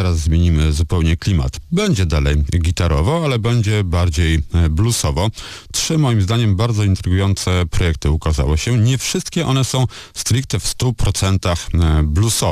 teraz zmienimy zupełnie klimat. Będzie dalej gitarowo, ale będzie bardziej bluesowo. 3 moim zdaniem bardzo intrygujące projekty ukazały się. Nie wszystkie one są stricte w 100% bluesowe.